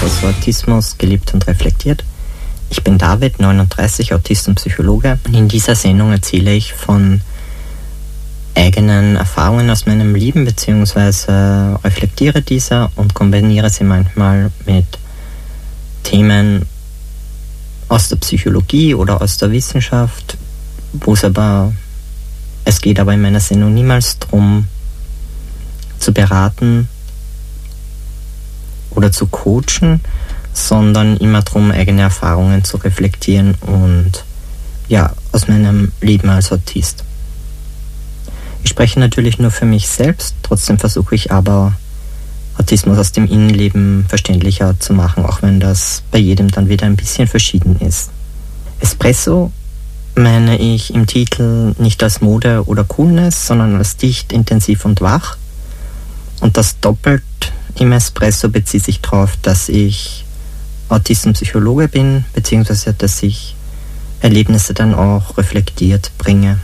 also Autismus gelebt und reflektiert. Ich bin David, 39, Autist und Psychologe. Und in dieser Sendung erzähle ich von eigenen Erfahrungen aus meinem Leben beziehungsweise reflektiere diese und kombiniere sie manchmal mit Themen aus der Psychologie oder aus der Wissenschaft, es geht aber in meiner Sendung niemals darum, zu beraten oder zu coachen, sondern immer darum, eigene Erfahrungen zu reflektieren und ja, aus meinem Leben als Autist. Ich spreche natürlich nur für mich selbst, trotzdem versuche ich aber, Autismus aus dem Innenleben verständlicher zu machen, auch wenn das bei jedem dann wieder ein bisschen verschieden ist. Espresso meine ich im Titel nicht als Mode oder Coolness, sondern als dicht, intensiv und wach. Und das doppelt im Espresso bezieht sich darauf, dass ich Autist und Psychologe bin, beziehungsweise dass ich Erlebnisse dann auch reflektiert bringe.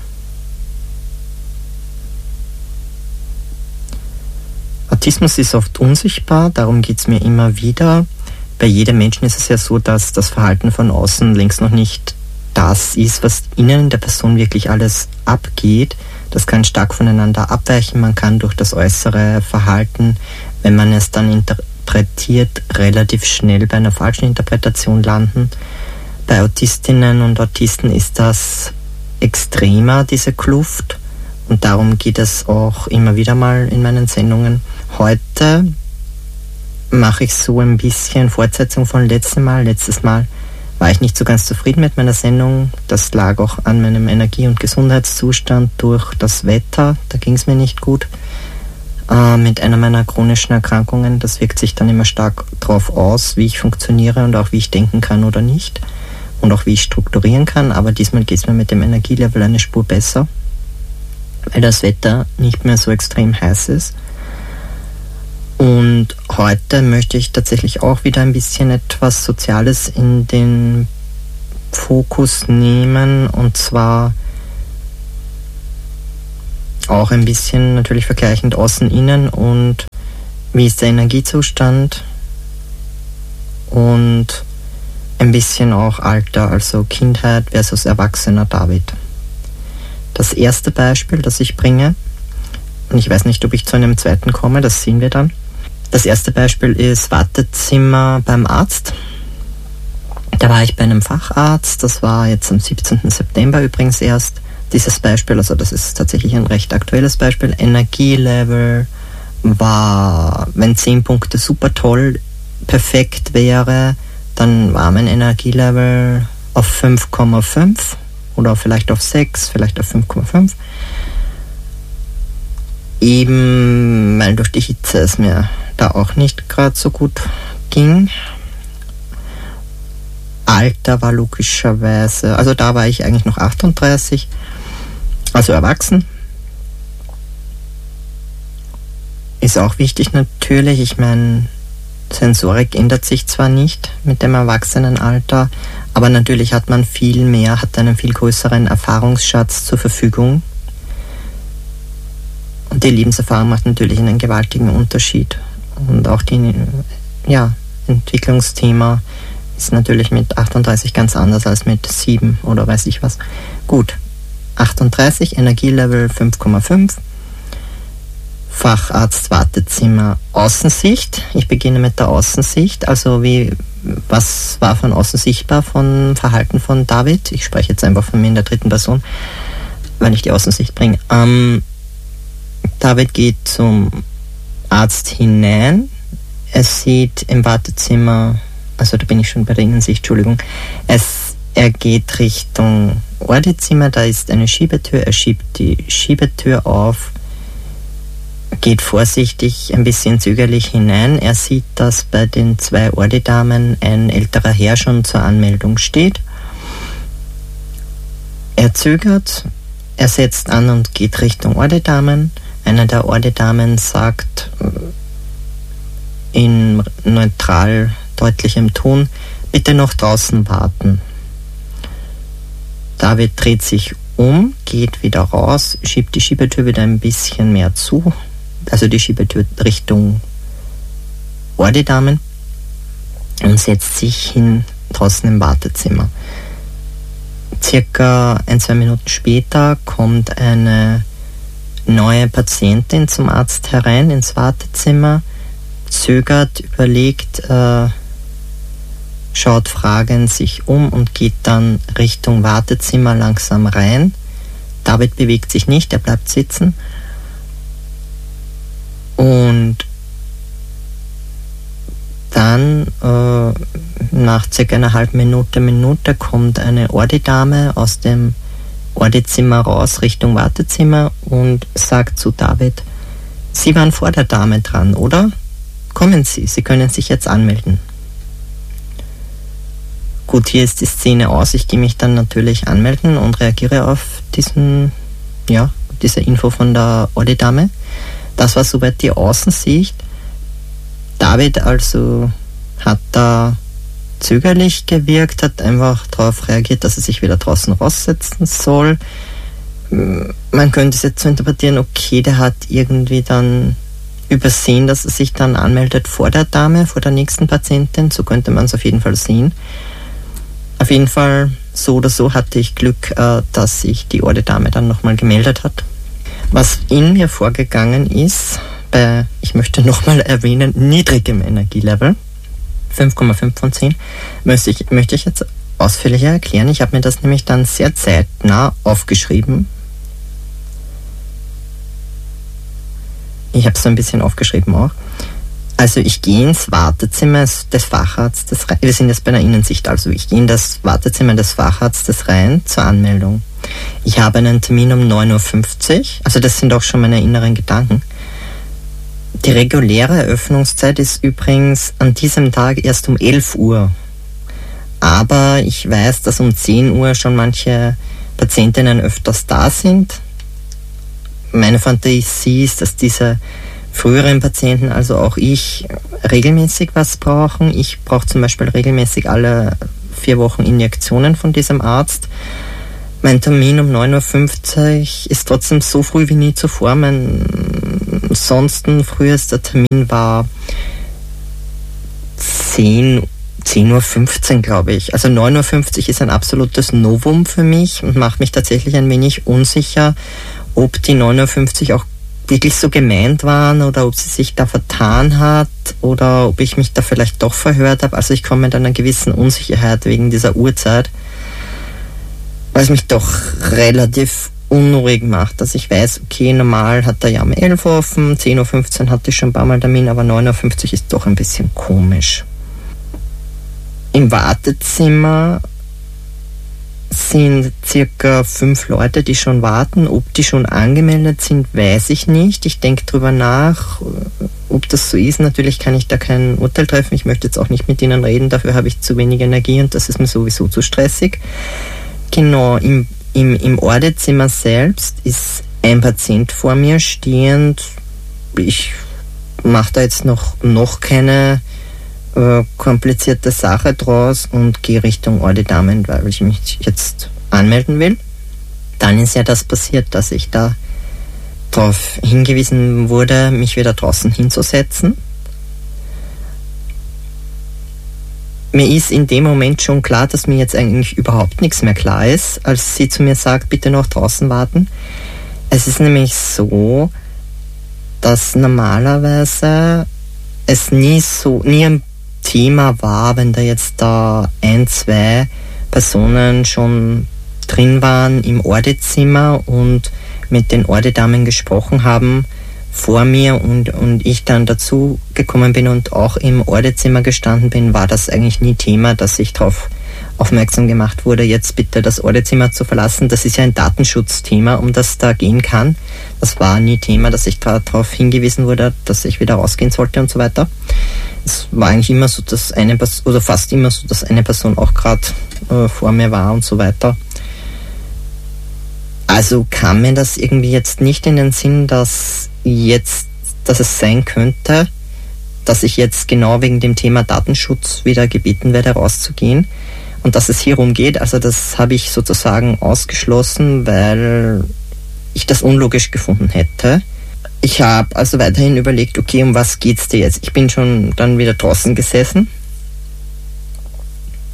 Autismus ist oft unsichtbar, darum geht es mir immer wieder. Bei jedem Menschen ist es ja so, dass das Verhalten von außen längst noch nicht das ist, was innen in der Person wirklich alles abgeht. Das kann stark voneinander abweichen. Man kann durch das äußere Verhalten, wenn man es dann interpretiert, relativ schnell bei einer falschen Interpretation landen. Bei Autistinnen und Autisten ist das extremer, diese Kluft. Und darum geht es auch immer wieder mal in meinen Sendungen. Heute mache ich so ein bisschen Fortsetzung von letztem Mal. Letztes Mal war ich nicht so ganz zufrieden mit meiner Sendung. Das lag auch an meinem Energie- und Gesundheitszustand durch das Wetter. Da ging es mir nicht gut. Mit einer meiner chronischen Erkrankungen. Das wirkt sich dann immer stark darauf aus, wie ich funktioniere und auch wie ich denken kann oder nicht. Und auch wie ich strukturieren kann. Aber diesmal geht es mir mit dem Energielevel eine Spur besser, weil das Wetter nicht mehr so extrem heiß ist. Und heute möchte ich tatsächlich auch wieder ein bisschen etwas Soziales in den Fokus nehmen, und zwar auch ein bisschen natürlich vergleichend außen-innen und wie ist der Energiezustand und ein bisschen auch Alter, also Kindheit versus erwachsener David. Das erste Beispiel, das ich bringe, und ich weiß nicht, ob ich zu einem zweiten komme, das sehen wir dann. Das erste Beispiel ist Wartezimmer beim Arzt. Da war ich bei einem Facharzt, das war jetzt am 17. September übrigens erst. Dieses Beispiel, also das ist tatsächlich ein recht aktuelles Beispiel. Energielevel war, wenn 10 Punkte super toll, perfekt wäre, dann war mein Energielevel auf 5,5 oder vielleicht auf 6, vielleicht auf 5,5. Eben, weil durch die Hitze es mir da auch nicht gerade so gut ging. Alter war logischerweise, also da war ich eigentlich noch 38, also erwachsen. Ist auch wichtig natürlich, ich meine, Sensorik ändert sich zwar nicht mit dem Erwachsenenalter, aber natürlich hat man viel mehr, hat einen viel größeren Erfahrungsschatz zur Verfügung. Und die Lebenserfahrung macht natürlich einen gewaltigen Unterschied. Und auch die Entwicklungsthema ist natürlich mit 38 ganz anders als mit 7 oder weiß ich was. Gut, 38, Energielevel 5,5, Facharzt, Wartezimmer, Außensicht. Ich beginne mit der Außensicht. Also was war von außen sichtbar von Verhalten von David? Ich spreche jetzt einfach von mir in der dritten Person, weil ich die Außensicht bringe. David geht zum Arzt hinein. Er sieht im Wartezimmer, also da bin ich schon bei der Innensicht, Entschuldigung, er geht Richtung Ordezimmer, da ist eine Schiebetür, er schiebt die Schiebetür auf, geht vorsichtig, ein bisschen zögerlich hinein. Er sieht, dass bei den 2 Ordedamen ein älterer Herr schon zur Anmeldung steht. Er zögert, er setzt an und geht Richtung Ordedamen. Eine der Ordedamen sagt in neutral deutlichem Ton, bitte noch draußen warten. David dreht sich um, geht wieder raus, schiebt die Schiebetür wieder ein bisschen mehr zu, also die Schiebetür Richtung Ordedamen. und setzt sich hin draußen im Wartezimmer. Circa 1-2 Minuten später kommt eine neue Patientin zum Arzt herein ins Wartezimmer, zögert, überlegt, schaut fragend sich um und geht dann Richtung Wartezimmer langsam rein. David bewegt sich nicht, er bleibt sitzen. Und dann nach circa einer halben Minute kommt eine Ordi-Dame aus dem Ordi-Zimmer raus Richtung Wartezimmer und sagt zu David: Sie waren vor der Dame dran, oder? Kommen Sie, Sie können sich jetzt anmelden. Gut, hier ist die Szene aus. Ich gehe mich dann natürlich anmelden und reagiere auf diese Info von der Ordi-Dame. Das war soweit die Außensicht. David also hat da zögerlich gewirkt, hat einfach darauf reagiert, dass er sich wieder draußen raussetzen soll. Man könnte es jetzt so interpretieren, okay, der hat irgendwie dann übersehen, dass er sich dann anmeldet vor der Dame, vor der nächsten Patientin. So könnte man es auf jeden Fall sehen. Auf jeden Fall, so oder so, hatte ich Glück, dass sich die Ordi-Dame dann nochmal gemeldet hat. Was in mir vorgegangen ist, bei, ich möchte nochmal erwähnen, niedrigem Energielevel, 5,5 von 10, möchte ich jetzt ausführlicher erklären. Ich habe mir das nämlich dann sehr zeitnah aufgeschrieben. Ich habe es so ein bisschen aufgeschrieben auch. Also ich gehe ins Wartezimmer des Facharztes rein. Wir sind jetzt bei der Innensicht, also ich gehe in das Wartezimmer des Facharztes rein zur Anmeldung. Ich habe einen Termin um 9.50 Uhr, also das sind auch schon meine inneren Gedanken. Die reguläre Eröffnungszeit ist übrigens an diesem Tag erst um 11 Uhr. Aber ich weiß, dass um 10 Uhr schon manche Patientinnen öfters da sind. Meine Fantasie ist, dass diese früheren Patienten, also auch ich, regelmäßig was brauchen. Ich brauche zum Beispiel regelmäßig alle 4 Wochen Injektionen von diesem Arzt. Mein Termin um 9.50 Uhr ist trotzdem so früh wie nie zuvor. Mein ansonsten frühester Termin war 10.15 Uhr, glaube ich. Also 9.50 Uhr ist ein absolutes Novum für mich und macht mich tatsächlich ein wenig unsicher, ob die 9.50 Uhr auch wirklich so gemeint waren oder ob sie sich da vertan hat oder ob ich mich da vielleicht doch verhört habe. Also ich komme mit einer gewissen Unsicherheit wegen dieser Uhrzeit, weil es mich doch relativ unruhig macht, dass ich weiß, okay, normal hat er ja um 11 Uhr offen, 10.15 Uhr hatte ich schon ein paar Mal Termin, aber 9.50 Uhr ist doch ein bisschen komisch. Im Wartezimmer sind circa 5 Leute, die schon warten. Ob die schon angemeldet sind, weiß ich nicht. Ich denke drüber nach, ob das so ist. Natürlich kann ich da kein Urteil treffen. Ich möchte jetzt auch nicht mit ihnen reden, dafür habe ich zu wenig Energie und das ist mir sowieso zu stressig. Genau, im Ordezimmer selbst ist ein Patient vor mir stehend. Ich mache da jetzt noch keine komplizierte Sache draus und gehe Richtung Ordi-Damen, weil ich mich jetzt anmelden will. Dann ist ja das passiert, dass ich da darauf hingewiesen wurde, mich wieder draußen hinzusetzen. Mir ist in dem Moment schon klar, dass mir jetzt eigentlich überhaupt nichts mehr klar ist, als sie zu mir sagt, bitte noch draußen warten. Es ist nämlich so, dass normalerweise es nie ein Thema war, wenn da jetzt da 1-2 Personen schon drin waren im Ordezimmer und mit den Ordi-Damen gesprochen haben vor mir und ich dann dazu gekommen bin und auch im Ordezimmer gestanden bin, war das eigentlich nie Thema, dass ich darauf aufmerksam gemacht wurde, jetzt bitte das Ordezimmer zu verlassen. Das ist ja ein Datenschutzthema, um das da gehen kann. Das war nie Thema, dass ich darauf hingewiesen wurde, dass ich wieder rausgehen sollte und so weiter. Es war eigentlich immer so, dass fast immer so, dass eine Person auch gerade vor mir war und so weiter. Also kam mir das irgendwie jetzt nicht in den Sinn, dass es sein könnte, dass ich jetzt genau wegen dem Thema Datenschutz wieder gebeten werde, rauszugehen und dass es hier rumgeht. Also das habe ich sozusagen ausgeschlossen, weil ich das unlogisch gefunden hätte. Ich habe also weiterhin überlegt, okay, um was geht's dir jetzt? Ich bin schon dann wieder draußen gesessen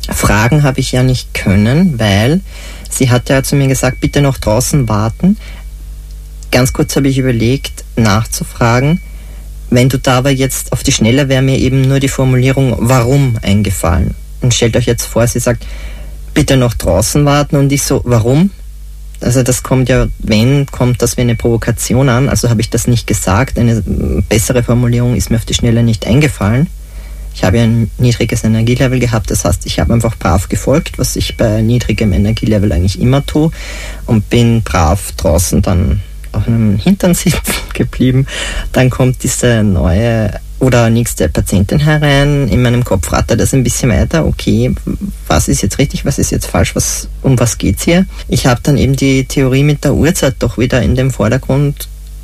Fragen habe ich ja nicht können, weil sie hat ja zu mir gesagt, bitte noch draußen warten. Ganz kurz habe ich überlegt, nachzufragen. Wenn du da aber jetzt auf die Schnelle, wäre mir eben nur die Formulierung warum eingefallen. Und stellt euch jetzt vor, sie sagt, bitte noch draußen warten und ich so, warum? Also das kommt ja, kommt das wie eine Provokation an, also habe ich das nicht gesagt. Eine bessere Formulierung ist mir auf die Schnelle nicht eingefallen. Ich habe ja ein niedriges Energielevel gehabt, das heißt, ich habe einfach brav gefolgt, was ich bei niedrigem Energielevel eigentlich immer tue und bin brav draußen dann auf einem Hintern sitzen geblieben. Dann kommt diese neue oder nächste Patientin herein. In meinem Kopf rattert das ein bisschen weiter. Okay, was ist jetzt richtig, was ist jetzt falsch, um was geht's hier? Ich habe dann eben die Theorie mit der Uhrzeit doch wieder im Vordergrund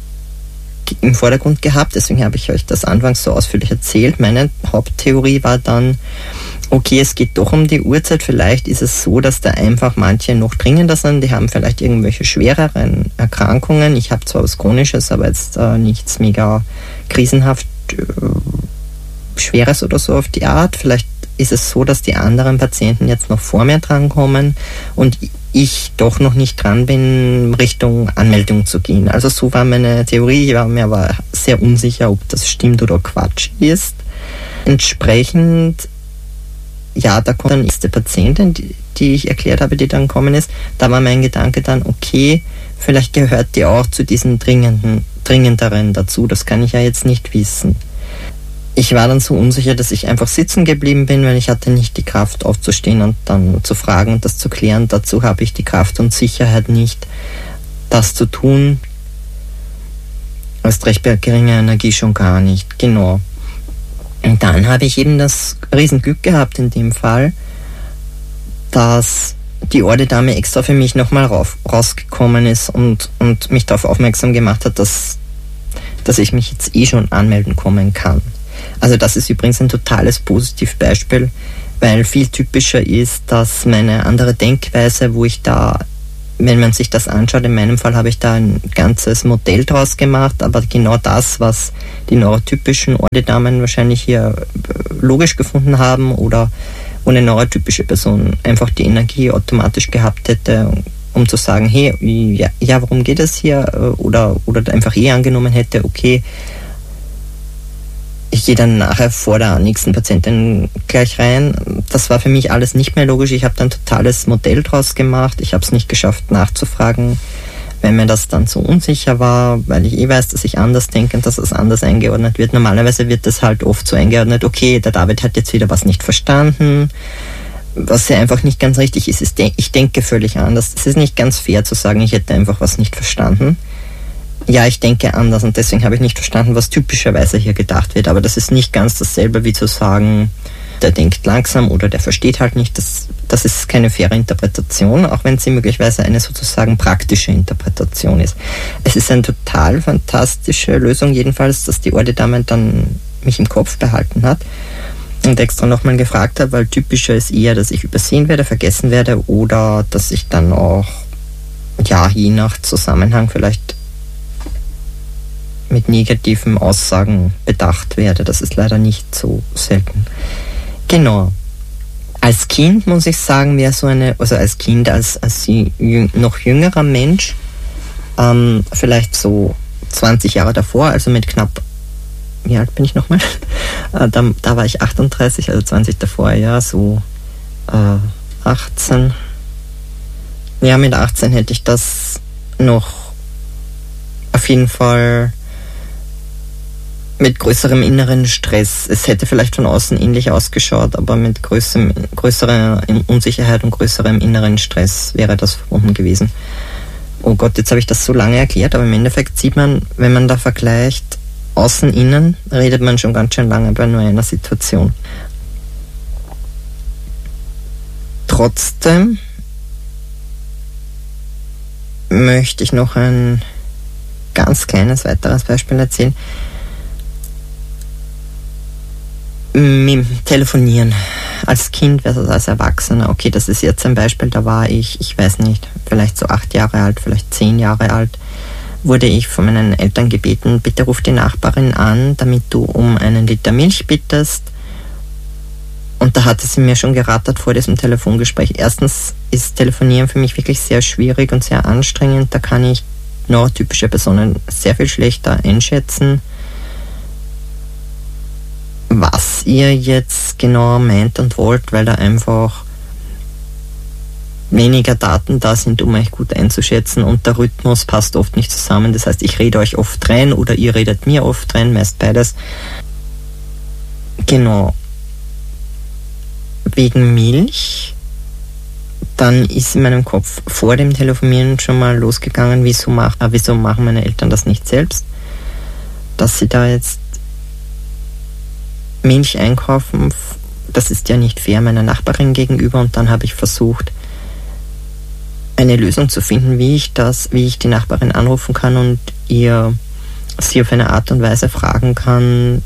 gehabt. Deswegen habe ich euch das anfangs so ausführlich erzählt. Meine Haupttheorie war dann, okay, es geht doch um die Uhrzeit. Vielleicht ist es so, dass da einfach manche noch dringender sind. Die haben vielleicht irgendwelche schwereren Erkrankungen. Ich habe zwar was Chronisches, aber jetzt nichts mega krisenhaft Schweres oder so auf die Art. Vielleicht ist es so, dass die anderen Patienten jetzt noch vor mir drankommen und ich doch noch nicht dran bin, Richtung Anmeldung zu gehen. Also so war meine Theorie. Ich war mir aber sehr unsicher, ob das stimmt oder Quatsch ist. Entsprechend, ja, da kommt dann die nächste Patientin, die ich erklärt habe, die dann gekommen ist. Da war mein Gedanke dann, okay, vielleicht gehört die auch zu diesen dringenderen dazu. Das kann ich ja jetzt nicht wissen. Ich war dann so unsicher, dass ich einfach sitzen geblieben bin, weil ich hatte nicht die Kraft aufzustehen und dann zu fragen und das zu klären. Dazu habe ich die Kraft und Sicherheit nicht, das zu tun. Erst recht bei geringer Energie schon gar nicht. Genau. Und dann habe ich eben das Riesenglück gehabt in dem Fall, dass die Ordedame extra für mich nochmal rausgekommen ist und mich darauf aufmerksam gemacht hat, dass ich mich jetzt schon anmelden kommen kann. Also das ist übrigens ein totales Positivbeispiel, weil viel typischer ist, dass meine andere Denkweise, wo ich da, wenn man sich das anschaut, in meinem Fall habe ich da ein ganzes Modell draus gemacht, aber genau das, was die neurotypischen Ordedamen wahrscheinlich hier logisch gefunden haben oder wo eine neurotypische Person einfach die Energie automatisch gehabt hätte, um zu sagen, hey, ja, worum geht es hier? Oder einfach angenommen hätte, okay, ich gehe dann nachher vor der nächsten Patientin gleich rein. Das war für mich alles nicht mehr logisch. Ich habe dann ein totales Modell draus gemacht. Ich habe es nicht geschafft nachzufragen, wenn mir das dann so unsicher war, weil ich weiß, dass ich anders denke und dass es anders eingeordnet wird. Normalerweise wird das halt oft so eingeordnet, okay, der David hat jetzt wieder was nicht verstanden. Was ja einfach nicht ganz richtig ist, ich denke völlig anders. Es ist nicht ganz fair zu sagen, ich hätte einfach was nicht verstanden. Ja, ich denke anders und deswegen habe ich nicht verstanden, was typischerweise hier gedacht wird. Aber das ist nicht ganz dasselbe wie zu sagen, der denkt langsam oder der versteht halt nicht. Das ist keine faire Interpretation, auch wenn sie möglicherweise eine sozusagen praktische Interpretation ist. Es ist eine total fantastische Lösung jedenfalls, dass die Ordedame dann mich im Kopf behalten hat und extra nochmal gefragt habe, weil typischer ist eher, dass ich übersehen werde, vergessen werde oder dass ich dann auch, ja, je nach Zusammenhang vielleicht mit negativen Aussagen bedacht werde. Das ist leider nicht so selten. Genau. Als Kind muss ich sagen, wäre so eine, also als Kind, als noch jüngerer Mensch, vielleicht so 20 Jahre davor, also mit knapp, wie alt bin ich nochmal? Da war ich 38, also 20 davor, ja, so 18. Ja, mit 18 hätte ich das noch auf jeden Fall mit größerem inneren Stress. Es hätte vielleicht von außen ähnlich ausgeschaut, aber mit größerer Unsicherheit und größerem inneren Stress wäre das verbunden gewesen. Oh Gott, jetzt habe ich das so lange erklärt, aber im Endeffekt sieht man, wenn man da vergleicht, außen, innen, redet man schon ganz schön lange bei nur einer Situation. Trotzdem möchte ich noch ein ganz kleines weiteres Beispiel erzählen. Mit Telefonieren. Als Kind versus als Erwachsener. Okay, das ist jetzt ein Beispiel, da war ich weiß nicht, vielleicht so 8 Jahre alt, vielleicht 10 Jahre alt, wurde ich von meinen Eltern gebeten, bitte ruf die Nachbarin an, damit du um 1 Liter Milch bittest. Und da hatte sie mir schon geraten vor diesem Telefongespräch. Erstens ist Telefonieren für mich wirklich sehr schwierig und sehr anstrengend. Da kann ich neurotypische Personen sehr viel schlechter einschätzen, was ihr jetzt genau meint und wollt, weil da einfach weniger Daten da sind, um euch gut einzuschätzen, und der Rhythmus passt oft nicht zusammen. Das heißt, ich rede euch oft rein oder ihr redet mir oft rein, meist beides. Genau. Wegen Milch, dann ist in meinem Kopf vor dem Telefonieren schon mal losgegangen, wieso machen meine Eltern das nicht selbst, dass sie da jetzt Milch einkaufen, das ist ja nicht fair meiner Nachbarin gegenüber. Und dann habe ich versucht, eine Lösung zu finden, wie ich die Nachbarin anrufen kann und sie auf eine Art und Weise fragen kann,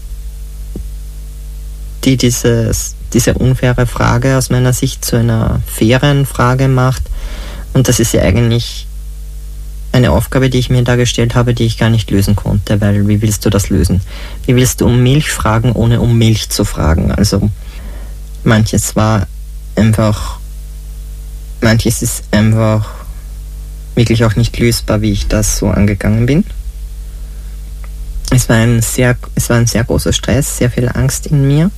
die diese unfaire Frage aus meiner Sicht zu einer fairen Frage macht. Und das ist ja eigentlich eine Aufgabe, die ich mir da gestellt habe, die ich gar nicht lösen konnte, weil wie willst du das lösen? Wie willst du um Milch fragen, ohne um Milch zu fragen? Also manches ist einfach wirklich auch nicht lösbar, wie ich das so angegangen bin. Es war ein sehr großer Stress, sehr viel Angst in mir.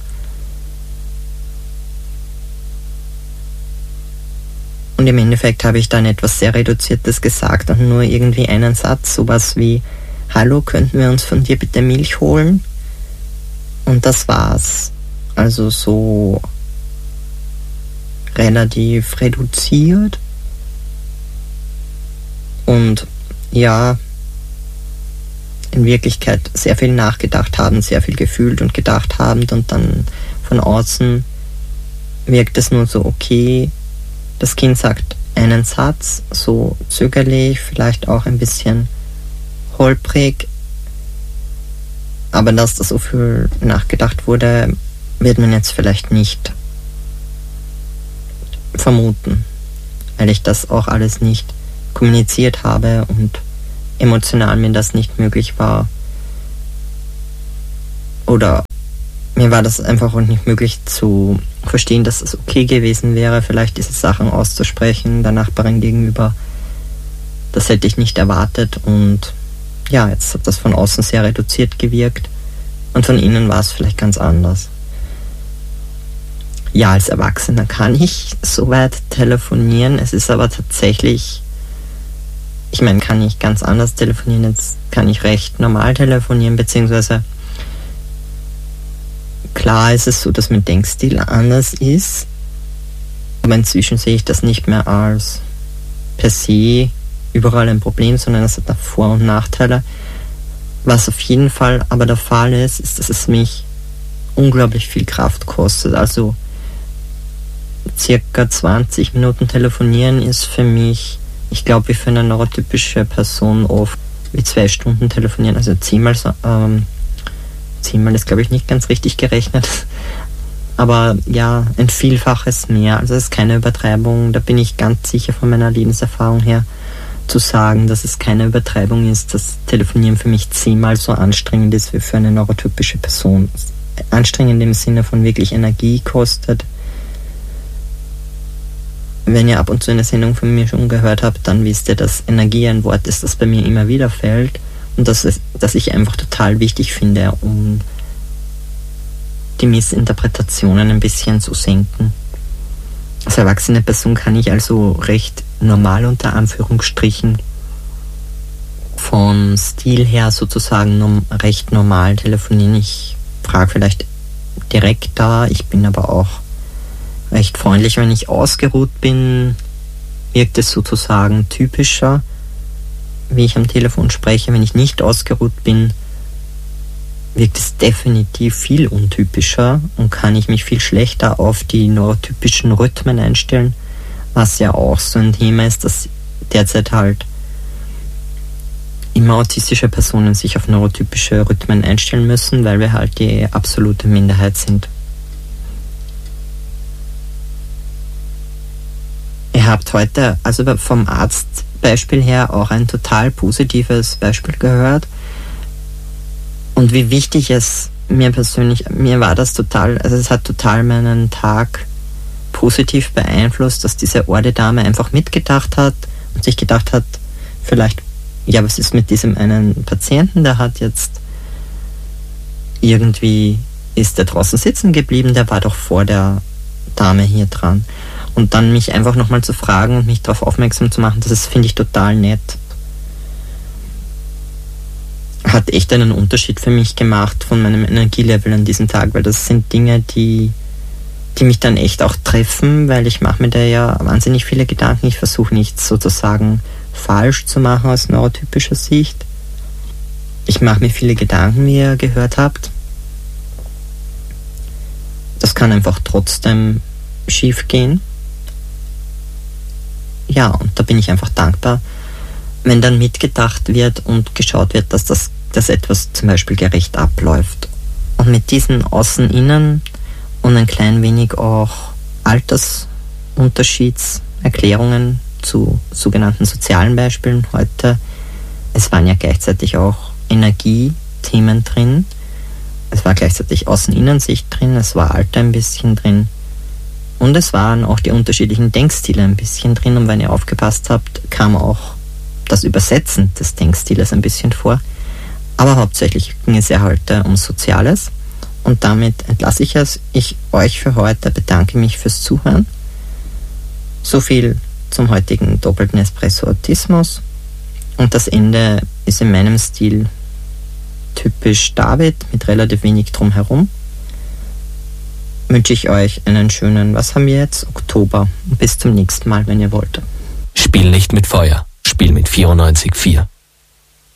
Und im Endeffekt habe ich dann etwas sehr Reduziertes gesagt und nur irgendwie einen Satz, sowas wie: Hallo, könnten wir uns von dir bitte Milch holen? Und das war's. Also so relativ reduziert. Und ja, in Wirklichkeit sehr viel nachgedacht haben, sehr viel gefühlt und gedacht haben, und dann von außen wirkt es nur so, okay, das Kind sagt einen Satz, so zögerlich, vielleicht auch ein bisschen holprig, aber dass da so viel nachgedacht wurde, wird man jetzt vielleicht nicht vermuten, weil ich das auch alles nicht kommuniziert habe und emotional mir das nicht möglich war. Oder mir war das einfach auch nicht möglich zu verstehen, dass es okay gewesen wäre, vielleicht diese Sachen auszusprechen der Nachbarin gegenüber. Das hätte ich nicht erwartet, und ja, jetzt hat das von außen sehr reduziert gewirkt und von innen war es vielleicht ganz anders. Ja, als Erwachsener kann ich soweit telefonieren, es ist aber tatsächlich, ich meine, kann ich ganz anders telefonieren, jetzt kann ich recht normal telefonieren, beziehungsweise klar ist es so, dass mein Denkstil anders ist, aber inzwischen sehe ich das nicht mehr als per se überall ein Problem, sondern es hat auch Vor- und Nachteile. Was auf jeden Fall aber der Fall ist, ist, dass es mich unglaublich viel Kraft kostet. Also circa 20 Minuten telefonieren ist für mich, ich glaube, wie für eine neurotypische Person oft wie 2 Stunden telefonieren, also 10-mal ist, glaube ich, nicht ganz richtig gerechnet. Aber ja, ein Vielfaches mehr. Also es ist keine Übertreibung. Da bin ich ganz sicher von meiner Lebenserfahrung her zu sagen, dass es keine Übertreibung ist, dass Telefonieren für mich 10-mal so anstrengend ist wie für eine neurotypische Person. Anstrengend im Sinne von wirklich Energie kostet. Wenn ihr ab und zu eine Sendung von mir schon gehört habt, dann wisst ihr, dass Energie ein Wort ist, das bei mir immer wieder fällt. Und das ich einfach total wichtig finde, um die Missinterpretationen ein bisschen zu senken. Als erwachsene Person kann ich also recht normal unter Anführungsstrichen vom Stil her sozusagen recht normal telefonieren. Ich frage vielleicht direkt da, ich bin aber auch recht freundlich. Wenn ich ausgeruht bin, wirkt es sozusagen typischer, wie ich am Telefon spreche. Wenn ich nicht ausgeruht bin, wirkt es definitiv viel untypischer und kann ich mich viel schlechter auf die neurotypischen Rhythmen einstellen, was ja auch so ein Thema ist, dass derzeit halt immer autistische Personen sich auf neurotypische Rhythmen einstellen müssen, weil wir halt die absolute Minderheit sind. Ihr habt heute also vom Arztbeispiel her auch ein total positives Beispiel gehört und wie wichtig es mir war das total, also es hat total meinen Tag positiv beeinflusst, dass diese Orte-Dame einfach mitgedacht hat und sich gedacht hat, vielleicht, ja, was ist mit diesem einen Patienten, der hat jetzt irgendwie, ist der draußen sitzen geblieben, der war doch vor der Dame hier dran. Und dann mich einfach nochmal zu fragen und mich darauf aufmerksam zu machen, das finde ich total nett. Hat echt einen Unterschied für mich gemacht von meinem Energielevel an diesem Tag, weil das sind Dinge, die mich dann echt auch treffen, weil ich mache mir da ja wahnsinnig viele Gedanken. Ich versuche nichts sozusagen falsch zu machen aus neurotypischer Sicht. Ich mache mir viele Gedanken, wie ihr gehört habt. Das kann einfach trotzdem schief gehen. Ja, und da bin ich einfach dankbar, wenn dann mitgedacht wird und geschaut wird, dass etwas zum Beispiel gerecht abläuft. Und mit diesen Außen-Innen und ein klein wenig auch Altersunterschiedserklärungen zu sogenannten sozialen Beispielen heute. Es waren ja gleichzeitig auch Energiethemen drin. Es war gleichzeitig Außen-Innensicht drin, es war Alter ein bisschen drin. Und es waren auch die unterschiedlichen Denkstile ein bisschen drin. Und wenn ihr aufgepasst habt, kam auch das Übersetzen des Denkstiles ein bisschen vor. Aber hauptsächlich ging es ja heute um Soziales. Und damit entlasse ich euch für heute, bedanke mich fürs Zuhören. So viel zum heutigen doppelten Espresso Autismus. Und das Ende ist in meinem Stil typisch David, mit relativ wenig drumherum. Wünsche ich euch einen schönen, was haben wir jetzt? Oktober. Bis zum nächsten Mal, wenn ihr wollt. Spiel nicht mit Feuer. Spiel mit 94.4.